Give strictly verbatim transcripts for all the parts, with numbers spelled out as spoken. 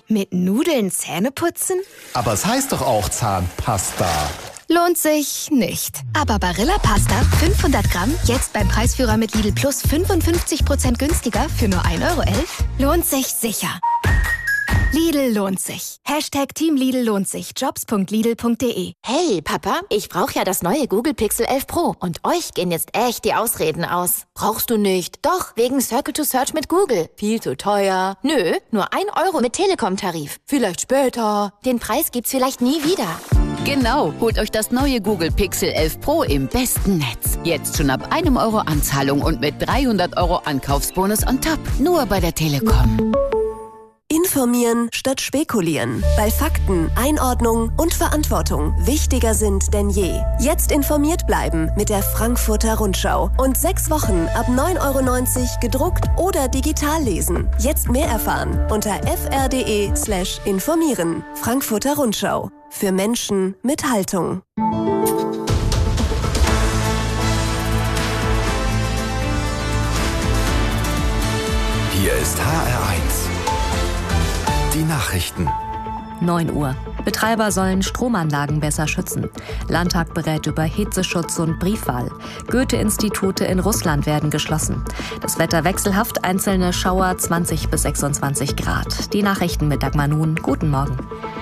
Mit Nudeln Zähne putzen? Aber es heißt doch auch Zahnpasta. Lohnt sich nicht. Aber Barilla Pasta fünfhundert Gramm, jetzt beim Preisführer mit Lidl Plus fünfundfünfzig Prozent günstiger für nur ein Euro elf, lohnt sich sicher. Lidl lohnt sich. Hashtag Team Lidl lohnt sich. Jobs punkt lidl punkt de. Hey, Papa, ich brauche ja das neue Google Pixel elf Pro. Und euch gehen jetzt echt die Ausreden aus. Brauchst du nicht. Doch, wegen Circle to Search mit Google. Viel zu teuer. Nö, nur ein Euro mit Telekom-Tarif. Vielleicht später. Den Preis gibt's vielleicht nie wieder. Genau, holt euch das neue Google Pixel elf Pro im besten Netz. Jetzt schon ab einem Euro Anzahlung und mit dreihundert Euro Ankaufsbonus on top. Nur bei der Telekom. Informieren statt spekulieren, weil Fakten, Einordnung und Verantwortung wichtiger sind denn je. Jetzt informiert bleiben mit der Frankfurter Rundschau und sechs Wochen ab neun Euro neunzig gedruckt oder digital lesen. Jetzt mehr erfahren unter fr.de slash informieren. Frankfurter Rundschau. Für Menschen mit Haltung. Hier ist H R eins. Die Nachrichten. neun Uhr. Betreiber sollen Stromanlagen besser schützen. Landtag berät über Hitzeschutz und Briefwahl. Goethe-Institute in Russland werden geschlossen. Das Wetter wechselhaft, einzelne Schauer zwanzig bis sechsundzwanzig Grad. Die Nachrichten mit Dagmar Nun. Guten Morgen.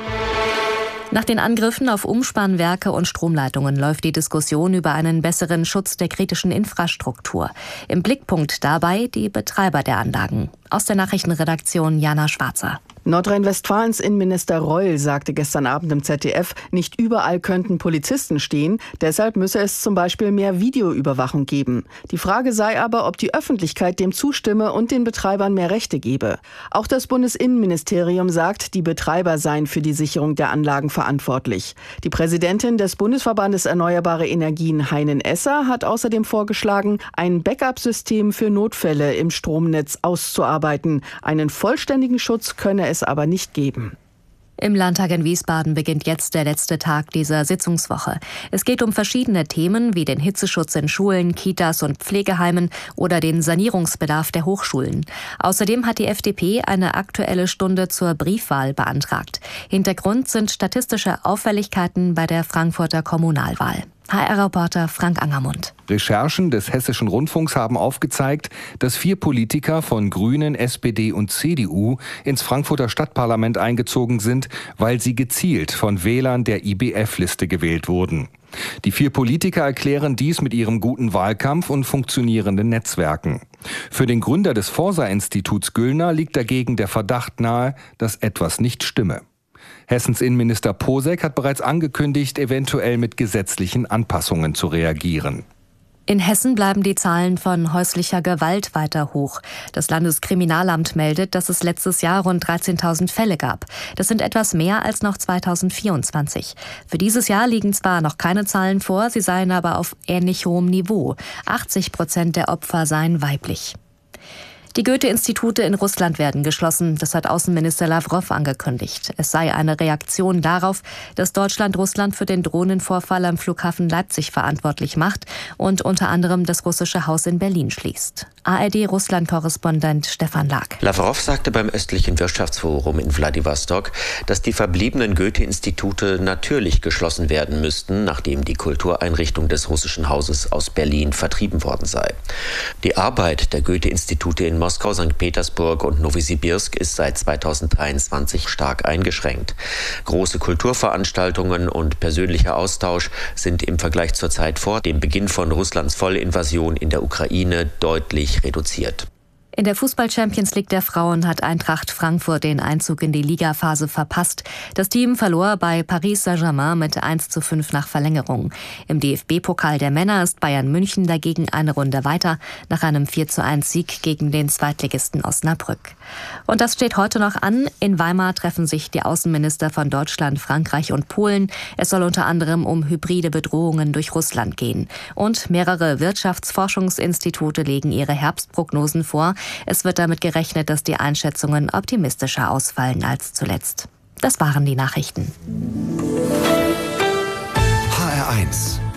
Nach den Angriffen auf Umspannwerke und Stromleitungen läuft die Diskussion über einen besseren Schutz der kritischen Infrastruktur. Im Blickpunkt dabei die Betreiber der Anlagen. Aus der Nachrichtenredaktion Jana Schwarzer. Nordrhein-Westfalens Innenminister Reul sagte gestern Abend im Z D F, nicht überall könnten Polizisten stehen, deshalb müsse es zum Beispiel mehr Videoüberwachung geben. Die Frage sei aber, ob die Öffentlichkeit dem zustimme und den Betreibern mehr Rechte gebe. Auch das Bundesinnenministerium sagt, die Betreiber seien für die Sicherung der Anlagen verantwortlich. Die Präsidentin des Bundesverbandes Erneuerbare Energien, Heinen Esser, hat außerdem vorgeschlagen, ein Backup-System für Notfälle im Stromnetz auszuarbeiten. Einen vollständigen Schutz könne es aber nicht geben. Im Landtag in Wiesbaden beginnt jetzt der letzte Tag dieser Sitzungswoche. Es geht um verschiedene Themen wie den Hitzeschutz in Schulen, Kitas und Pflegeheimen oder den Sanierungsbedarf der Hochschulen. Außerdem hat die F D P eine aktuelle Stunde zur Briefwahl beantragt. Hintergrund sind statistische Auffälligkeiten bei der Frankfurter Kommunalwahl. H R-Reporter Frank Angermund. Recherchen des Hessischen Rundfunks haben aufgezeigt, dass vier Politiker von Grünen, S P D und C D U ins Frankfurter Stadtparlament eingezogen sind, weil sie gezielt von Wählern der I B F-Liste gewählt wurden. Die vier Politiker erklären dies mit ihrem guten Wahlkampf und funktionierenden Netzwerken. Für den Gründer des Forsa-Instituts Güllner liegt dagegen der Verdacht nahe, dass etwas nicht stimme. Hessens Innenminister Posek hat bereits angekündigt, eventuell mit gesetzlichen Anpassungen zu reagieren. In Hessen bleiben die Zahlen von häuslicher Gewalt weiter hoch. Das Landeskriminalamt meldet, dass es letztes Jahr rund dreizehntausend Fälle gab. Das sind etwas mehr als noch zweitausendvierundzwanzig. Für dieses Jahr liegen zwar noch keine Zahlen vor, sie seien aber auf ähnlich hohem Niveau. achtzig Prozent der Opfer seien weiblich. Die Goethe-Institute in Russland werden geschlossen, das hat Außenminister Lawrow angekündigt. Es sei eine Reaktion darauf, dass Deutschland Russland für den Drohnenvorfall am Flughafen Leipzig verantwortlich macht und unter anderem das russische Haus in Berlin schließt. A R D-Russland-Korrespondent Stefan Lag. Lawrow sagte beim östlichen Wirtschaftsforum in Wladiwostok, dass die verbliebenen Goethe-Institute natürlich geschlossen werden müssten, nachdem die Kultureinrichtung des russischen Hauses aus Berlin vertrieben worden sei. Die Arbeit der Goethe-Institute in Moskau, Sankt Petersburg und Nowosibirsk ist seit zweitausenddreiundzwanzig stark eingeschränkt. Große Kulturveranstaltungen und persönlicher Austausch sind im Vergleich zur Zeit vor dem Beginn von Russlands Vollinvasion in der Ukraine deutlich reduziert. In der Fußball-Champions League der Frauen hat Eintracht Frankfurt den Einzug in die Ligaphase verpasst. Das Team verlor bei Paris Saint-Germain mit eins zu fünf nach Verlängerung. Im D F B-Pokal der Männer ist Bayern München dagegen eine Runde weiter, nach einem vier zu eins Sieg gegen den Zweitligisten Osnabrück. Und das steht heute noch an. In Weimar treffen sich die Außenminister von Deutschland, Frankreich und Polen. Es soll unter anderem um hybride Bedrohungen durch Russland gehen. Und mehrere Wirtschaftsforschungsinstitute legen ihre Herbstprognosen vor. Es wird damit gerechnet, dass die Einschätzungen optimistischer ausfallen als zuletzt. Das waren die Nachrichten. H R eins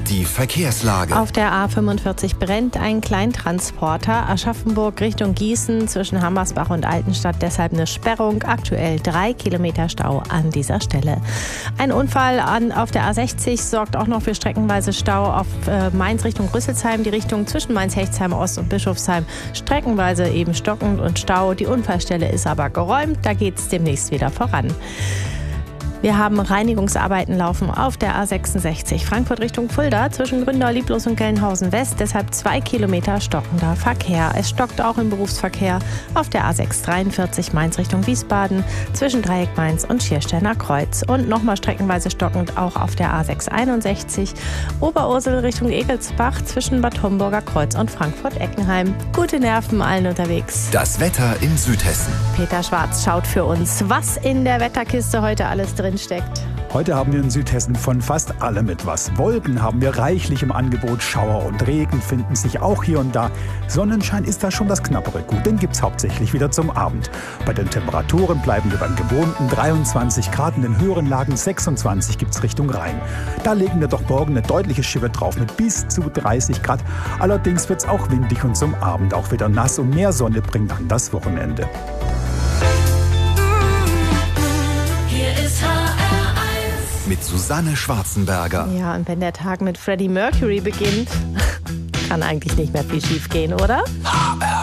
Die Verkehrslage. Auf der A fünfundvierzig brennt ein Kleintransporter. Aschaffenburg Richtung Gießen zwischen Hammersbach und Altenstadt. Deshalb eine Sperrung. Aktuell drei Kilometer Stau an dieser Stelle. Ein Unfall an, auf der A sechzig sorgt auch noch für streckenweise Stau auf äh, Mainz Richtung Rüsselsheim. Die Richtung zwischen Mainz-Hechtsheim Ost und Bischofsheim streckenweise eben stockend und Stau. Die Unfallstelle ist aber geräumt. Da geht es demnächst wieder voran. Wir haben Reinigungsarbeiten laufen auf der A sechsundsechzig Frankfurt Richtung Fulda zwischen Gründau, Lieblos und Gelnhausen West. Deshalb zwei Kilometer stockender Verkehr. Es stockt auch im Berufsverkehr auf der A sechshundertdreiundvierzig Mainz Richtung Wiesbaden zwischen Dreieck Mainz und Schiersteiner Kreuz. Und nochmal streckenweise stockend auch auf der A sechshunderteinundsechzig Oberursel Richtung Egelsbach zwischen Bad Homburger Kreuz und Frankfurt-Eckenheim. Gute Nerven allen unterwegs. Das Wetter in Südhessen. Peter Schwarz schaut für uns, was in der Wetterkiste heute alles drin steckt. Heute haben wir in Südhessen von fast allem etwas. Wolken haben wir reichlich im Angebot, Schauer und Regen finden sich auch hier und da. Sonnenschein ist da schon das knappere Gut, den gibt's hauptsächlich wieder zum Abend. Bei den Temperaturen bleiben wir beim gewohnten dreiundzwanzig Grad, in den höheren Lagen sechsundzwanzig gibt's Richtung Rhein. Da legen wir doch morgen eine deutliche Schippe drauf mit bis zu dreißig Grad. Allerdings wird's auch windig und zum Abend auch wieder nass und mehr Sonne bringt dann das Wochenende. Mit Susanne Schwarzenberger. Ja, und wenn der Tag mit Freddie Mercury beginnt, kann eigentlich nicht mehr viel schief gehen, oder? H R